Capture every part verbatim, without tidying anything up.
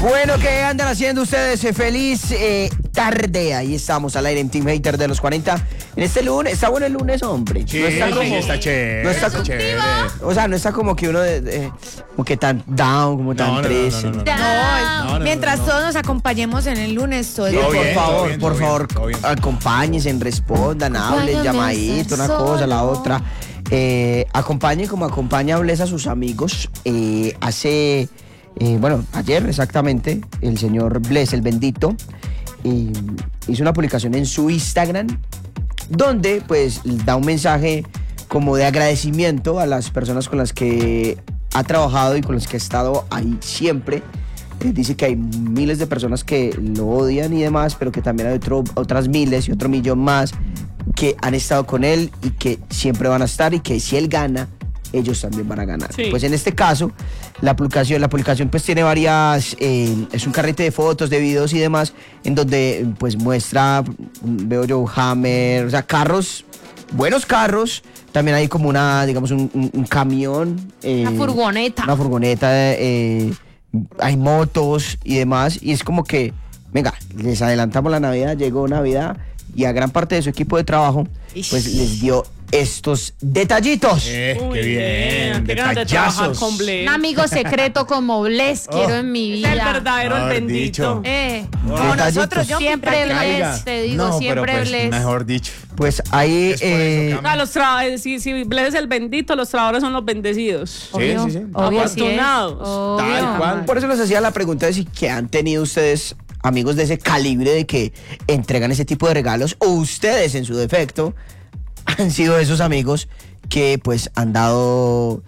Bueno, ¿qué andan haciendo ustedes? Feliz eh, tarde. Ahí estamos al aire en Team Hater de los cuarenta. En este lunes, está bueno el lunes, hombre. Sí, no está sí, como, está chévere. No está está chévere. O sea, no está como que uno de, de, como que tan down, como tan No, no, no, triste. no, no, no, No, no, no, mientras no, no. todos nos acompañemos en el lunes, todo Sí, el Todo por bien, favor, todo bien, por todo favor, bien, todo bien. acompáñense, respondan, hablen, Acompáñame a llamadito, estar una cosa, la solo. otra. Eh, acompañen como acompaña Bless a sus amigos. Eh, hace, eh, bueno, ayer exactamente, el señor Bless, el bendito, eh, hizo una publicación en su Instagram donde pues da un mensaje como de agradecimiento a las personas con las que ha trabajado y con las que ha estado ahí siempre. Eh, dice que hay miles de personas que lo odian y demás, pero que también hay otro, otras miles y otro millón más que han estado con él y que siempre van a estar, y que si él gana, ellos también van a ganar. Sí. Pues en este caso, la publicación, la publicación pues tiene varias, eh, es un carrete de fotos, de videos y demás, en donde pues muestra, veo yo Hammer, o sea, carros, buenos carros. También hay como una, digamos, un, un, un camión. Eh, Una furgoneta. Una furgoneta, eh, hay motos y demás. Y es como que, venga, les adelantamos la Navidad, llegó Navidad, y a gran parte de su equipo de trabajo, pues les dio estos detallitos. Eh, Uy, qué bien, qué ganas de trabajar detallazos. con Bless. Un amigo secreto como Bless quiero en mi Es vida. el verdadero, el Mejor bendito. dicho. Eh, Detallitos. como nosotros, yo siempre Caiga. Bless, te digo, No, siempre pero pues, Bless. mejor dicho. Pues ahí, Es por eso, eh, Cami. Ah, los trabajadores, si, si Bless es el bendito, los trabajadores son los bendecidos. Obvio, sí, sí. obvio, sí es. Afortunados. Obvio. Tal cual. por eso les hacía la pregunta de si que han tenido ustedes amigos de ese calibre, de que entregan ese tipo de regalos, o ustedes en su defecto han sido esos amigos que pues han dado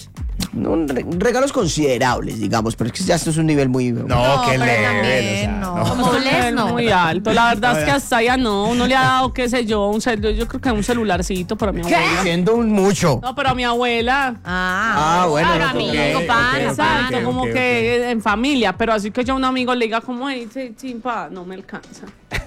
no, re- regalos considerables, digamos, pero es que ya esto es un nivel muy... No, No, qué pero leve. también, o sea, no. no. Como Es un Bless, nivel no. muy alto. La verdad es que No, hasta allá no. Uno le ha dado, qué sé yo, un cel, yo creo que un celularcito para mi abuela. Siendo un mucho. No, pero a mi abuela. Ah, Ah, bueno, Para no, amigo, ok, pana, ok, pana. Exacto, ok, como ok, que en familia. Pero así que yo a un amigo le diga como, hey, sí, chimpa, no me alcanza.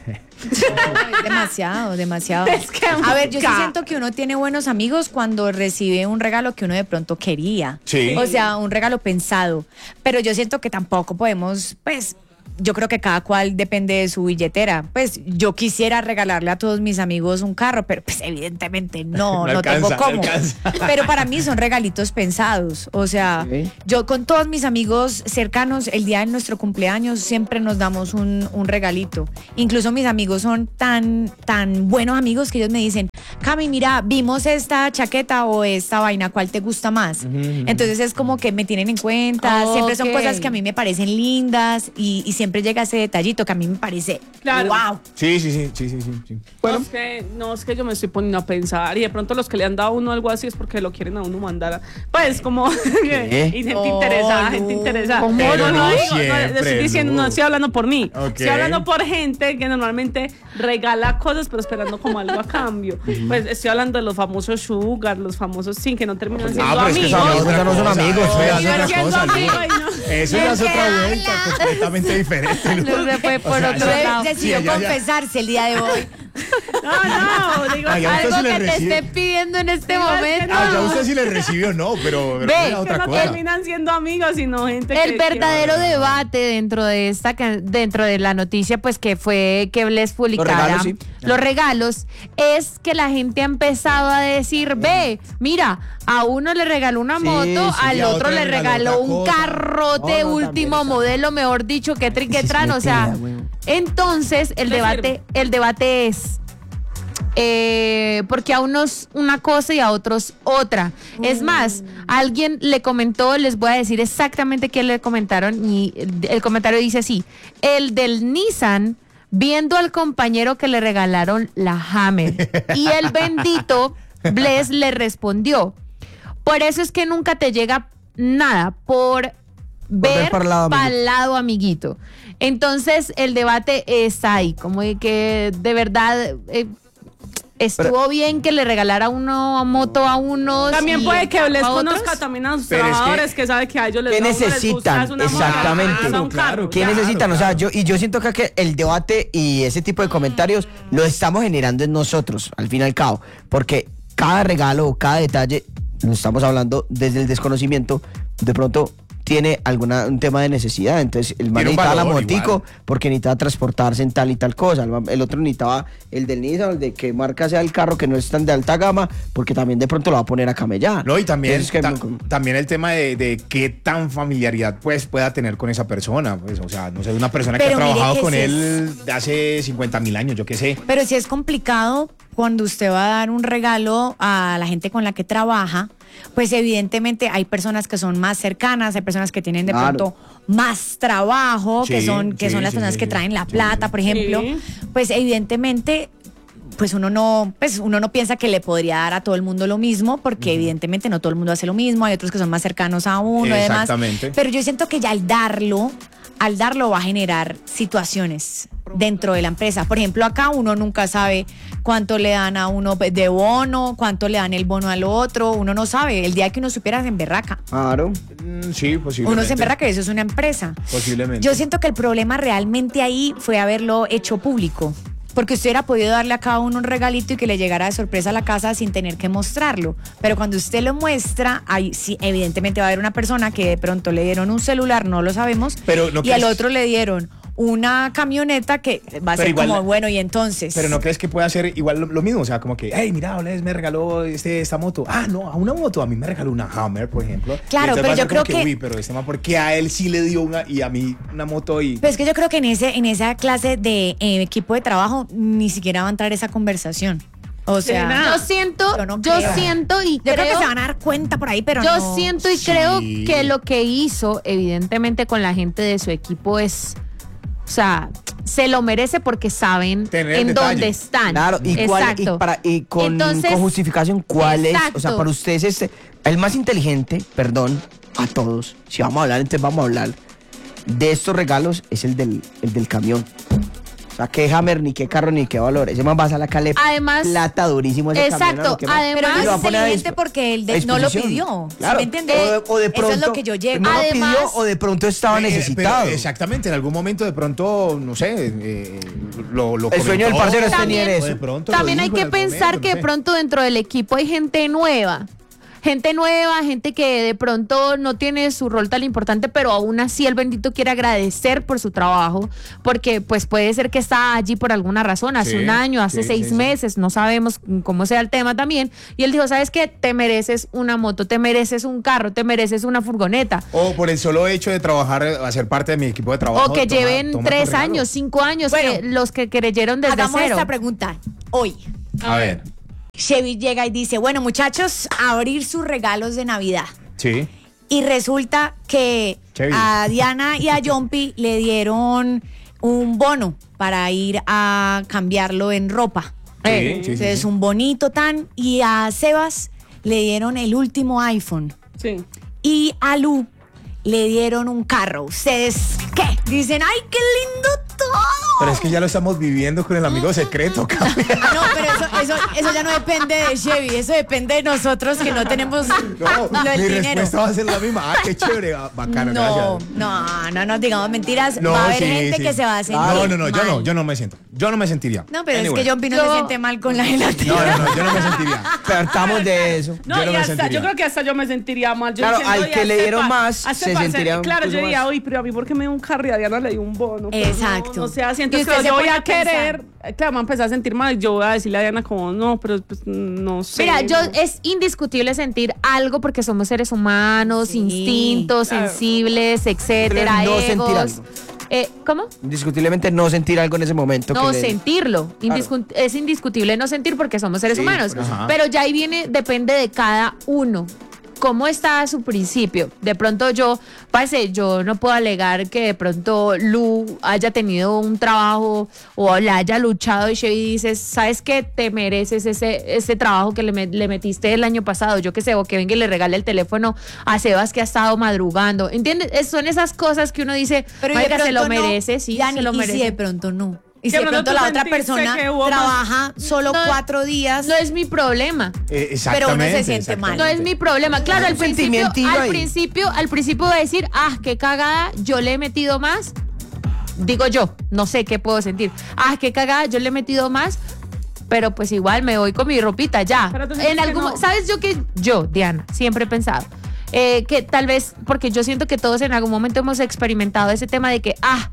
No, es demasiado, demasiado. Es que A ver, yo sí nunca. siento que uno tiene buenos amigos cuando recibe un regalo que uno de pronto quería. Sí. O sea, un regalo pensado. Pero yo siento que tampoco podemos, pues, yo creo que cada cual depende de su billetera. Pues yo quisiera regalarle a todos mis amigos un carro, pero pues evidentemente no, No no, tengo alcanza, no cómo. alcanza. Pero para mí son regalitos pensados. O sea, Ok. yo con todos mis amigos cercanos, el día de nuestro cumpleaños, siempre nos damos un, un regalito. Incluso mis amigos son tan, tan buenos amigos que ellos me dicen, Cami, mira, vimos esta chaqueta o esta vaina, ¿cuál te gusta más? Entonces es como que me tienen en cuenta, siempre son Ok. cosas que a mí me parecen lindas y, y siempre llega ese detallito que a mí me parece, Claro. wow. Sí, sí, sí, sí, sí, sí, sí. No, es que, no, es que yo me estoy poniendo a pensar y de pronto los que le han dado a uno algo así es porque lo quieren a uno mandar a, pues como ¿Qué? y gente Oh, interesada, no. gente interesada. ¿Cómo Pero no? no digo, no, Siempre, estoy diciendo, no. no estoy hablando por mí. Ok. Estoy hablando por gente que normalmente regala cosas pero esperando como algo a cambio. Pues estoy hablando de los famosos sugar, los famosos sin que no terminan siendo Ah, pero es que amigos. eso amigos, ya no son otra amigos, cosa, fea, eso ya es Sigan otra siendo cosa, amigos, Lu. y no- Eso ya es El otra que vuelta completamente diferente. Lu. No se fue O por sea, otro ya- lado. sí, Decidió ya- ya- confesarse el día de hoy. No, no, digo, Ay, a usted Algo sí le que te recibe. esté pidiendo en este Digo, es que momento. no. Ah, ya usted sí le recibió, no, pero, pero Ve, era que otra no cosa. terminan siendo amigos, sino gente que... El verdadero debate dentro de esta ca- dentro de la noticia pues que fue que Bless publicara regalos, sí. los regalos es que la gente ha empezado a decir, ve, mira, a uno le regaló una Sí, moto, sí, al y a otro otro le le regaló regaló otra un cosa. carrote No, no, último también, modelo, mejor dicho, que trin, que Ese es tran, o sea, mentira, güey. entonces el Le debate sirve. el debate es eh, porque a unos una cosa y a otros otra. Es más, alguien le comentó, les voy a decir exactamente qué le comentaron y el, el comentario dice así, el del Nissan viendo al compañero que le regalaron la Hammer y el bendito Bless le respondió, por eso es que nunca te llega nada, por ver ver para el lado, para el lado, amiguito. Entonces el debate es ahí, como de que de verdad eh, estuvo Pero- bien que le regalara uno moto a unos. También y puede que les a otros. conozca también a sus Pero es que- trabajadores que, sabe que a ellos les ¿Qué da- a uno les necesitan? gusta, es una moto, Exactamente. ah, un Claro, carro. ¿Qué Claro, necesitan? O sea, claro. yo, y yo siento que, que el debate y ese tipo de comentarios lo estamos generando en nosotros, al fin y al cabo, porque cada regalo o cada detalle lo estamos hablando desde el desconocimiento. De pronto tiene alguna un tema de necesidad. Entonces el man Tiene un necesitaba la valor motico igual. porque necesitaba transportarse en tal y tal cosa. El, man- el otro necesitaba el del Nissan, el de que marca sea el carro que no es tan de alta gama, porque también de pronto lo va a poner a camellar. No, y también, Entonces, que- ta- también el tema de, de qué tan familiaridad pues pueda tener con esa persona. Pues, o sea, no sé, una persona que Pero ha mire trabajado que con sí él de hace cincuenta mil años, yo qué sé. Pero sí es complicado cuando usted va a dar un regalo a la gente con la que trabaja, pues evidentemente hay personas que son más cercanas, hay personas que tienen de Claro. pronto más trabajo, que Sí, son que sí, son las sí, personas sí, que sí. traen la Sí, plata, sí. por ejemplo, Sí. pues evidentemente pues uno no, pues uno no piensa que le podría dar a todo el mundo lo mismo, porque evidentemente no todo el mundo hace lo mismo, hay otros que son más cercanos a uno y demás. Exactamente. Pero yo siento que ya al darlo, al darlo va a generar situaciones dentro de la empresa. Por ejemplo, acá uno nunca sabe cuánto le dan a uno de bono, cuánto le dan el bono al otro, uno no sabe. El día que uno supiera se emberraca. Claro. Mm, sí, posiblemente. Uno se emberraca, eso es una empresa. Posiblemente. Yo siento que el problema realmente ahí fue haberlo hecho público. Porque usted hubiera podido darle a cada uno un regalito y que le llegara de sorpresa a la casa sin tener que mostrarlo. Pero cuando usted lo muestra, ahí sí, evidentemente va a haber una persona que de pronto le dieron un celular, no lo sabemos, Pero ¿no y al crees- otro le dieron una camioneta que va a Pero ser igual- como, bueno, y entonces. Pero no crees que pueda ser igual lo, lo mismo, o sea, como que, hey, mira, Oles me regaló este, esta moto. Ah, no, a una moto, a mí me regaló una Hammer, por ejemplo. Claro, Y entonces pero va a yo ser como creo que- Uy, pero este man, ¿por qué a él sí le dio una y a mí una moto y... Pero es que yo creo que en ese, en esa clase de eh, equipo de trabajo ni siquiera va a entrar esa conversación. O sea, nada. Yo siento, Yo no yo creo. siento y yo creo, creo, que se van a dar cuenta por ahí, pero yo no. siento y Sí. creo que lo que hizo, evidentemente, con la gente de su equipo es, o sea, se lo merece porque saben Tener en detalle. dónde están. Claro, y, cuál, y, Exacto. para, y con, Entonces, con justificación, ¿cuál es? O sea, exacto. para ustedes, este, el más inteligente, perdón, a todos, si vamos a hablar, entonces vamos a hablar de estos regalos, es el del, el del camión. O sea, qué Hammer, ni qué carro, ni qué valor. Ese más va a sacarle Además, plata durísimo a ese exacto, camión. a lo que más. además- Pero Y no lo va es a poner a inteligente dispo- porque él a de- no lo disposición. pidió. ¿Sí Claro. me entiende? O de, o de pronto, Eso es lo que yo llego. no lo Además- pidió o de pronto estaba Eh, eh, necesitado. pero exactamente, en algún momento de pronto, no sé, eh, lo, lo El sueño del comentó, parcero es También- tener o de eso. pronto lo También hay dijo que en algún pensar momento, que no de sé. pronto dentro del equipo hay gente nueva. Gente nueva, gente que de pronto no tiene su rol tan importante, pero aún así el bendito quiere agradecer por su trabajo, porque pues puede ser que está allí por alguna razón, hace Sí, un año, hace sí, seis sí, sí. meses, no sabemos cómo sea el tema también. Y él dijo, ¿sabes qué? Te mereces una moto, te mereces un carro, te mereces una furgoneta. O por el solo hecho de trabajar, hacer parte de mi equipo de trabajo. O que toma- lleven toma tu tres regalo. años, cinco años, Bueno, que los que creyeron desde Hagamos cero. esta pregunta hoy. A ver, Chevy llega y dice, bueno, muchachos, a abrir sus regalos de Navidad. sí. Y resulta que Chevy. a Diana y a Yompi le dieron un bono para ir a cambiarlo en ropa. Sí, Eh, sí, sí, Entonces, sí. un bonito tan. Y a Sebas le dieron el último iPhone. Sí. Y a Lu le dieron un carro. ¿Ustedes qué? Dicen, ¡ay, qué lindo todo! Pero es que ya lo estamos viviendo con el amigo secreto, cabrón. No, pero eso, eso, eso ya no depende de Chevy, eso depende de nosotros que no tenemos No, lo del mi dinero. respuesta va a ser la misma. Ah, qué chévere, ah, bacano, No, gracias. no, no, no digamos mentiras. No, va a haber sí, gente sí. que se va a sentir No, no, no, yo mal. no, yo no me siento. Yo no me sentiría. No, pero Anyway. es que John Pino Yo- se siente mal con la gelatina. No, no, no, yo no me sentiría. Partamos de eso. No, Yo no y me hasta, sentiría. yo creo que hasta yo me sentiría mal. Yo Claro, diciendo, al "Oye, que a le este dieron pa- más, a este se parce", sentiría Claro, incluso yo diría, más. uy, pero a mí porque me dio un carro y a Diana le dio un bono. Pero Exacto. No, no sé, así Y entonces usted claro, se yo voy pone a a pensar. querer, claro, me va a empezar a sentir mal y yo voy a decirle a Diana como, no, pero pues no sé. Mira, yo no. es indiscutible sentir algo porque somos seres humanos, Sí, instintos, claro. sensibles, etcétera, Pero no sentir egos. algo. Eh, ¿Cómo? Indiscutiblemente no sentir algo en ese momento. No que le- sentirlo. Indiscu- Es indiscutible no sentir porque somos seres Sí, humanos. por eso. Ajá. Pero ya ahí viene, depende de cada uno. ¿Cómo está a su principio? De pronto yo, parece, yo no puedo alegar que de pronto Lu haya tenido un trabajo o la haya luchado y Chevy dices, ¿sabes qué? Te mereces ese, ese trabajo que le, me- le metiste el año pasado. Yo qué sé, o que venga y le regale el teléfono a Sebas que ha estado madrugando. ¿Entiendes? Es- son esas cosas que uno dice, Pero y de marica, se lo pronto no, merece, sí, Dani, se lo y merece. si de pronto no. Y si Que de pronto pronto tú la otra sentiste persona que hubo más- trabaja solo No, cuatro días. No es mi problema. Eh, Pero uno se exactamente, siente mal. exactamente. No es mi problema. Claro, Hay al un principio, sentimientillo al ahí. principio, al principio voy a decir, ah, qué cagada, yo le he metido más. Digo yo, no sé qué puedo sentir. Ah, qué cagada, yo le he metido más. Pero pues igual me voy con mi ropita ya. Pero tú sientes En que algún, no. ¿sabes yo que yo, Diana, siempre he pensado? Eh, que tal vez, porque yo siento que todos en algún momento hemos experimentado ese tema de que, ah,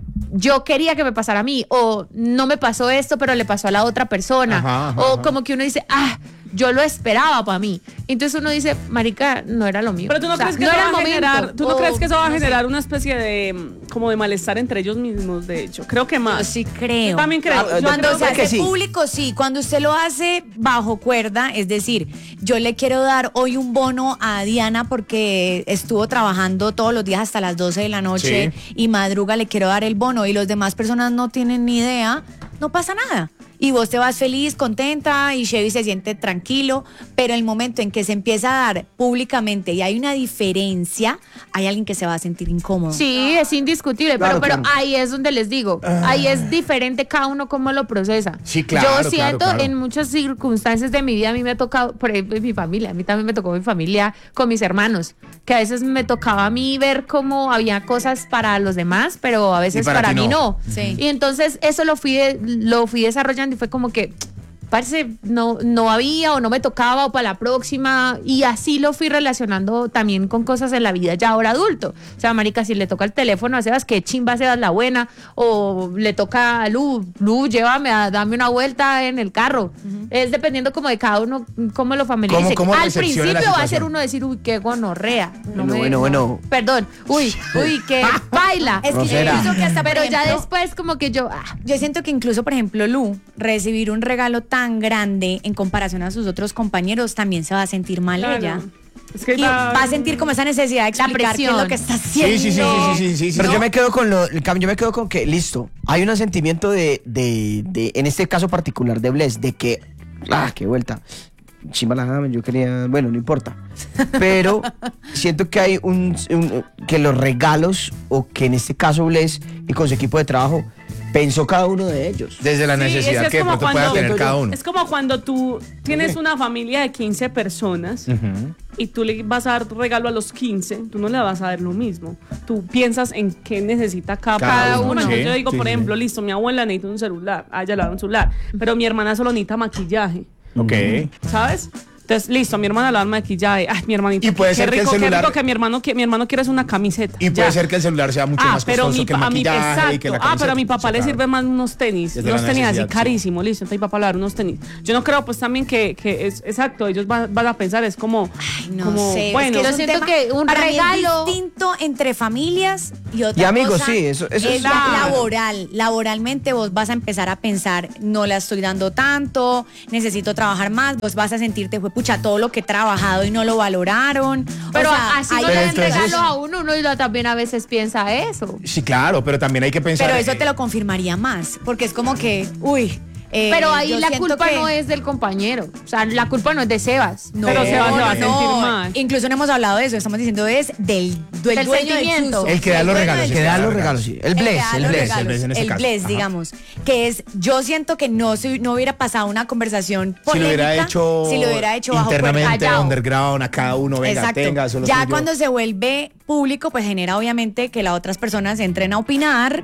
yo quería que me pasara a mí, o no me pasó esto, pero le pasó a la otra persona, Ajá, ajá, o ajá. como que uno dice, ah, yo lo esperaba para mí. Entonces uno dice, marica, no era lo mío. Pero tú no O sea, crees que no eso era va el a momento, generar, tú no o crees que eso va a no sé. generar una especie de mm, como de malestar entre ellos mismos, de hecho. Creo que Yo más. sí creo. Yo también creo. Ah, Yo Cuando creo se que hace sí. público, sí. Cuando usted lo hace bajo cuerda, es decir, yo le quiero dar hoy un bono a Diana porque estuvo trabajando todos los días hasta las doce de la noche y madruga, le quiero dar el bono y los demás personas no tienen ni idea, no pasa nada. Y vos te vas feliz, contenta y Chevy se siente tranquilo, pero el momento en que se empieza a dar públicamente y hay una diferencia, hay alguien que se va a sentir incómodo. Sí, es indiscutible, Claro, pero, pero claro. ahí es donde les digo, ahí es diferente cada uno cómo lo procesa. Sí, claro, Yo claro, siento claro. en muchas circunstancias de mi vida, a mí me ha tocado, por ejemplo, en mi familia, a mí también me tocó mi familia con mis hermanos, que a veces me tocaba a mí ver cómo había cosas para los demás, pero a veces para para, ti mí no. no. Sí. Y entonces eso lo fui, de- lo fui desarrollando y fue como que... Parece, no, no había o no me tocaba o para la próxima y así lo fui relacionando también con cosas en la vida ya ahora adulto. O sea, marica, si le toca el teléfono a Sebas, que chimba Sebas la buena, o le toca a Lu, Lu, llévame, a, dame una vuelta en el carro. Es dependiendo como de cada uno, cómo lo familiarice. ¿Cómo- cómo Al recepcione la principio va a ser situación? uno decir, uy, qué gonorrea. No Bueno, me- bueno, no. bueno. Perdón, uy, uy, qué baila. Es que yo Grosera. pienso que hasta, por Pero ya ejemplo, después como que yo, ah, Yo siento que incluso, por ejemplo, Lu, recibir un regalo tan grande en comparación a sus otros compañeros, también se va a sentir mal Claro. ella. Es que Y la- va a sentir como esa necesidad de explicar qué es presión. lo que está haciendo. Sí, sí, sí, sí, sí, sí, sí, Pero sí. yo me quedo con lo, el cambio, yo me quedo con que, listo, hay un sentimiento de, de, de, en este caso particular de Bless, de que, ah, qué vuelta, chimba la jama, yo quería, bueno, no importa. Pero siento que hay un, un- que los regalos, o que en este caso Bless y con su equipo de trabajo, pensó cada uno de ellos. Desde la Sí, necesidad es que, es de como pronto pueda cuando- tener cada uno. Es como cuando tú tienes una familia de quince personas y tú le vas a dar regalo a los quince, tú no le vas a dar lo mismo. Tú piensas en qué necesita cada, Cada uno. uno. Entonces Sí, yo digo, sí, por sí. ejemplo, listo, mi abuela necesita un celular, a ella le da un celular, pero mi hermana solo necesita maquillaje, Ok. ¿sabes? Entonces, listo, mi hermana le da maquillaje. Ay, mi hermanito. Y puede qué ser que el rico, qué celular- rico que mi hermano, que mi hermano quiere es una camiseta. Y puede Ya. ser que el celular sea mucho Ah, más pero costoso mi, que el pa- a mi, maquillaje exacto. y que la Ah, pero a camiseta. mi papá Sí, le claro. sirven más unos tenis. Desde Unos la tenis así necesidad, sí. carísimos, listo. Entonces mi papá le va a dar unos tenis. Yo no creo pues también que, que es exacto, ellos van, van a pensar, es como, Ay, no como sé. bueno, es que yo es un siento tema- que un para mí es regalo- distinto entre familias y otra Y amigos, cosa sí, eso- eso es es- la- Claro. laboral. Laboralmente vos vas a empezar a pensar, no la estoy dando tanto, necesito trabajar más. Vos vas a sentirte, fue pucha, todo lo que he trabajado y no lo valoraron. pero O sea, así hay- no Pero le dan entonces- regalo a uno, uno y también a veces piensa eso. Sí, claro, pero también hay que pensar. pero eso eh, te lo confirmaría más, porque es como que, uy. eh, Pero ahí yo la siento culpa que- no es del compañero. O sea, la culpa no es de Sebas. No, Pero se va- se va a no, sentir mal. Incluso no hemos hablado de eso, estamos diciendo es del, del Del dueño del sentimiento. chuzo. El que da Del los dueño regalos, del el Que que da da los los regalos, sí. El El Bless, que da el los Bless. regalos, el Bless en ese el caso. Bless, Ajá. digamos, que es, yo siento que no, se- no hubiera pasado una conversación Si lo hubiera polémica hecho, si lo hubiera hecho bajo puerta. internamente, callado. underground, a cada uno, venga, Exacto. tenga, eso es lo Ya suyo. cuando se vuelve público, pues genera obviamente que las otras personas entren a opinar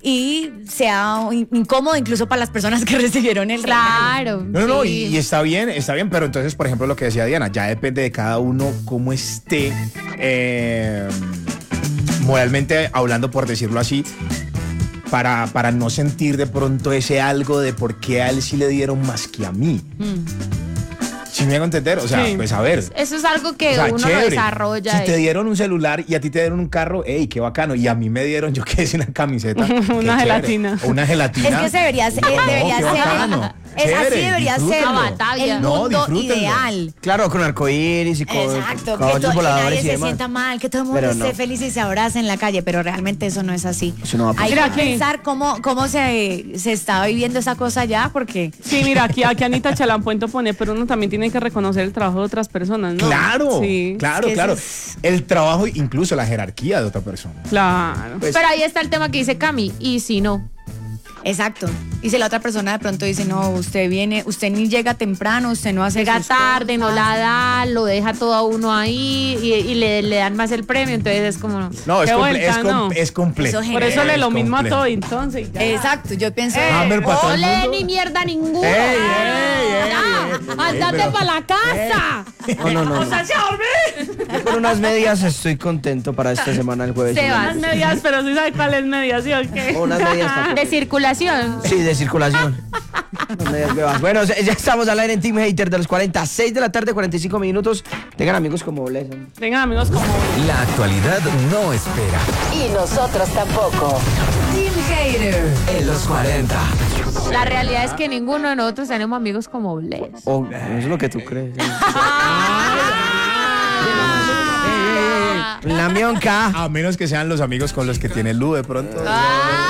y sea in- incómodo incluso para las personas que recibieron el regalo. Claro. No, no, no, y, sí. y está bien, está bien, pero entonces, por ejemplo, lo que decía Diana, ya depende de cada uno cómo esté eh, moralmente hablando, por decirlo así, para, para no sentir de pronto ese algo de por qué a él sí le dieron más que a mí. ¿Sí me hago entender? O sea, Sí. pues a ver. Eso es algo que O sea, uno lo chévere. desarrolla. Si te y- dieron un celular y a ti te dieron un carro, ey, qué bacano. Y a mí me dieron, yo qué sé, una camiseta. Qué chévere. gelatina. O una gelatina. Es que se debería ser, eh, No, debería qué ser, bacano. es así Chévere, debería ser disfrútenlo. Una batalla. el No, mundo disfrútenlo. ideal. Claro, con arcoíris y con Exacto, que, caballos to- que voladores nadie y se demás. sienta mal, que todo el mundo Pero esté no. feliz y se abrace en la calle, pero realmente eso no es así. Eso no va a pasar. Hay Mira que aquí. pensar cómo, cómo se, se está viviendo esa cosa ya, porque Sí, mira, aquí, aquí Anita Chalampuento pone, pero uno también tiene que reconocer el trabajo de otras personas, ¿no? Claro, Sí, claro, es que claro. eso es- El trabajo, incluso la jerarquía de otra persona. claro. Pues, Pero ahí está el tema que dice Cami. Y si no. exacto. Y si la otra persona de pronto dice, no, usted viene, usted ni llega temprano, usted no hace Llega sus tarde, no cosas". la da, lo deja todo a uno ahí y, y le, le dan más el premio, entonces es como... No, es, Qué comple- vuelta, es, com- ¿no? es complejo. Eso Por eso Es le lo mismo a complejo. todo entonces. ya. Exacto, yo pienso. Eh, Hammer para todo el ¡Ole, mundo. ni mierda ninguno! Ey, ey, ey, Ya, ey, ey, ¡andate pero- para la casa! No, no, no. O no. sea, ya dormí. Yo con unas medias estoy contento para esta semana el jueves. Sebas. Unas medias, pero sí sabe cuál es media, ¿sí o qué? O unas medias para De circulación. Sí, de circulación. Unas medias bebas. Bueno, ya estamos al aire en Team Hater de los cuarenta, seis de la tarde, cuarenta y cinco minutos. Tengan amigos como Bless. Tengan amigos como... La actualidad no espera. Y nosotros tampoco. Team Hater en los cuarenta. La realidad es que ninguno de nosotros tenemos amigos como Bless. O eso es lo que tú crees. Ah. La mionca. A menos que sean los amigos con los que tiene Lu de pronto. Ah.